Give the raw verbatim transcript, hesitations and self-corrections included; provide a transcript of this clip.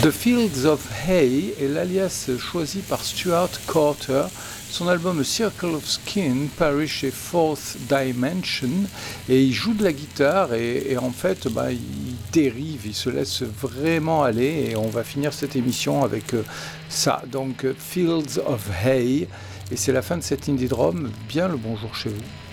The Fields of Hay est l'alias choisi par Stuart Carter. Son album Circle of Skin paru chez Fourth Dimension, et il joue de la guitare et, et en fait bah, il dérive, il se laisse vraiment aller, et on va finir cette émission avec euh, ça, donc Fields of Hay, et c'est la fin de cette Indie Drum. Bien le bonjour chez vous.